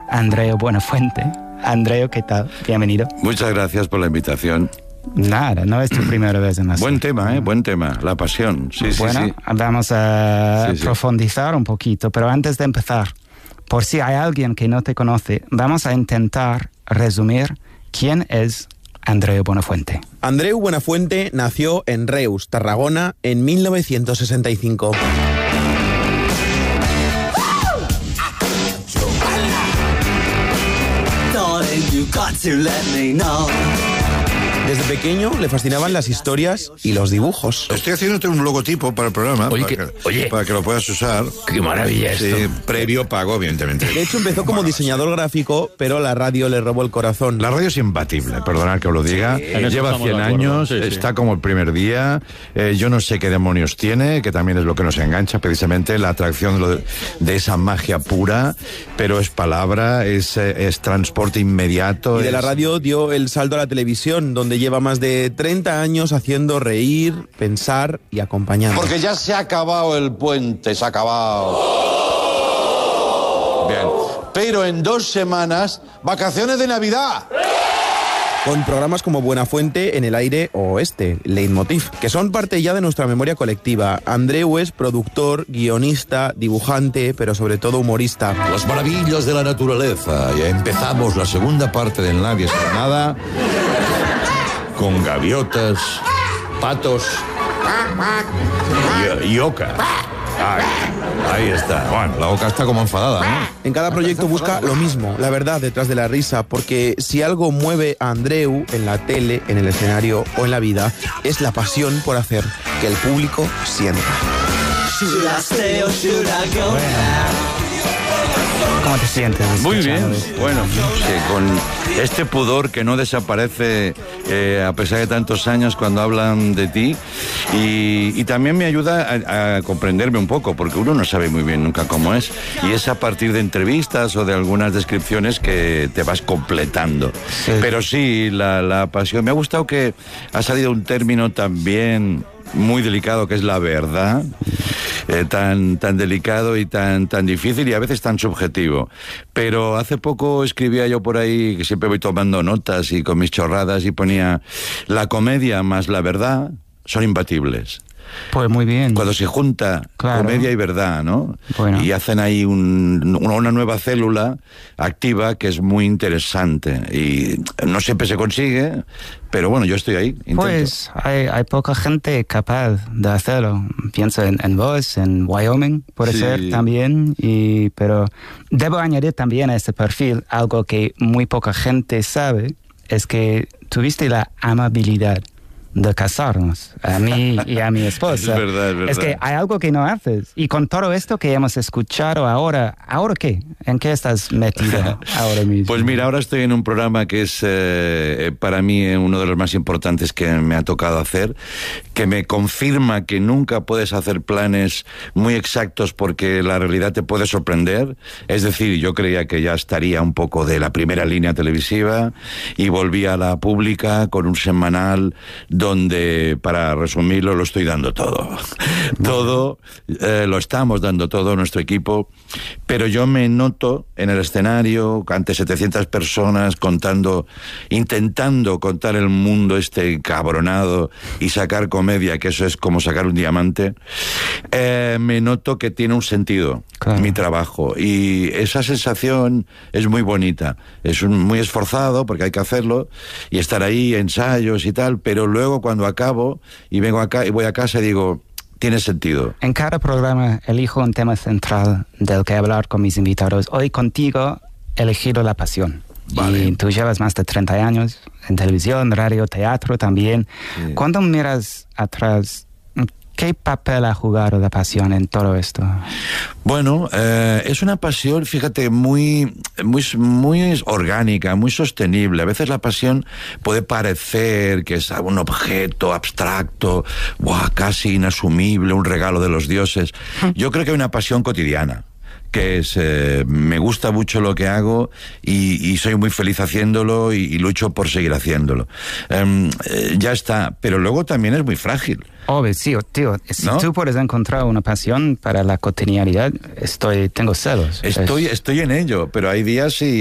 Andreu Buenafuente. Andreu, ¿qué tal? Bienvenido. Muchas gracias por la invitación. Nada, no es tu primera vez en la Buen tema, buen tema, la pasión. Sí, bueno, sí. Vamos a profundizar un poquito, pero antes de empezar, por si hay alguien que no te conoce, vamos a intentar resumir quién es Andreu Buenafuente. Andreu Buenafuente nació en Reus, Tarragona, en 1965. Desde pequeño le fascinaban las historias y los dibujos. Estoy haciéndote un logotipo para el programa, para que lo puedas usar. ¡Qué maravilla esto! Sí, previo pago, evidentemente. De hecho, empezó como diseñador gráfico, pero la radio le robó el corazón. La radio es imbatible, perdonad que os lo diga. Lleva 100 años, está como el primer día. Yo no sé qué demonios tiene, que también es lo que nos engancha, precisamente la atracción de esa magia pura, pero es palabra, es transporte inmediato. Y de la radio dio el salto a la televisión, donde lleva más de 30 años haciendo reír, pensar y acompañar. Porque ya se ha acabado el puente, se ha acabado. Bien. Pero en 2 semanas, vacaciones de Navidad. Con programas como Buenafuente, En el aire o Leitmotiv, que son parte ya de nuestra memoria colectiva. Andreu es productor, guionista, dibujante, pero sobre todo humorista. Las maravillas de la naturaleza. Ya empezamos la segunda parte del Nadie sabe nada. Con gaviotas, patos y oca. Ahí está. Bueno, la oca está como enfadada, ¿no? En cada proyecto busca lo mismo, la verdad detrás de la risa, porque si algo mueve a Andreu en la tele, en el escenario o en la vida, es la pasión por hacer que el público sienta. ¿Cómo te sientes? Muy bien, bueno, con este pudor que no desaparece a pesar de tantos años cuando hablan de ti, y también me ayuda a comprenderme un poco, porque uno no sabe muy bien nunca cómo es, y es a partir de entrevistas o de algunas descripciones que te vas completando. Sí. Pero sí, la pasión. Me ha gustado que ha salido un término también muy delicado, que es la verdad, tan delicado y tan difícil y a veces tan subjetivo. Pero hace poco escribía yo por ahí, que siempre voy tomando notas y con mis chorradas, y ponía: la comedia más la verdad son imbatibles. Pues muy bien. Cuando se junta comedia y verdad, ¿no? Bueno. Y hacen ahí una nueva célula activa que es muy interesante. Y no siempre se consigue, pero bueno, yo estoy ahí, intento. Pues hay poca gente capaz de hacerlo. Pienso en vos, en Wyoming, puede ser también. Pero debo añadir también a este perfil algo que muy poca gente sabe, es que tuviste la amabilidad de casarnos, a mí y a mi esposa. Es verdad. Es que hay algo que no haces. Y con todo esto que hemos escuchado ¿ahora qué? ¿En qué estás metido ahora mismo? Pues mira, ahora estoy en un programa que es para mí uno de los más importantes que me ha tocado hacer, que me confirma que nunca puedes hacer planes muy exactos porque la realidad te puede sorprender. Es decir, yo creía que ya estaría un poco de la primera línea televisiva y volví a la pública con un semanal donde, para resumirlo, lo estoy dando todo. Todo, lo estamos dando todo, nuestro equipo, pero yo me noto en el escenario, ante 700 personas, intentando contar el mundo este cabronado y sacar comedia, que eso es como sacar un diamante. Me noto que tiene un sentido mi trabajo, y esa sensación es muy bonita. Es muy esforzado, porque hay que hacerlo, y estar ahí, ensayos y tal, pero luego cuando acabo y vengo acá y voy a casa y digo: tiene sentido. En cada programa elijo un tema central del que hablar con mis invitados. Hoy contigo he elegido la pasión. Vale. Y tú llevas más de 30 años en televisión, radio, teatro también. Sí. Cuando miras atrás, ¿qué papel ha jugado la pasión en todo esto? Bueno, es una pasión, fíjate, muy orgánica, muy sostenible. A veces la pasión puede parecer que es un objeto abstracto, casi inasumible, un regalo de los dioses. Yo creo que hay una pasión cotidiana, que es, me gusta mucho lo que hago y soy muy feliz haciéndolo y lucho por seguir haciéndolo. Ya está, pero luego también es muy frágil. Obvio, sí, tío, si tú puedes encontrar una pasión para la cotidianidad, tengo celos. Estoy en ello, pero hay días y